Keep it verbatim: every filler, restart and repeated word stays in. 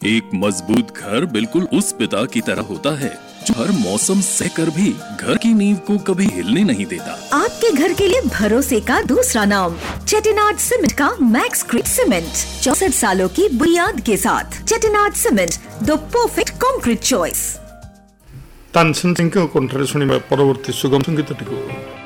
एक मजबूत घर बिल्कुल उस पिता की तरह होता है जो हर मौसम सहकर भी घर की नींव को कभी हिलने नहीं देता। आपके घर के लिए भरोसे का दूसरा नाम चेटिनाड सीमेंट का मैक्स ग्रेड सीमेंट, चौसठ सालों की बुनियाद के साथ। Chettinad cement, the perfect concrete choice. Tansen Singh को कंठरे सुनिबा परवर्ती सुगम संगीतटिको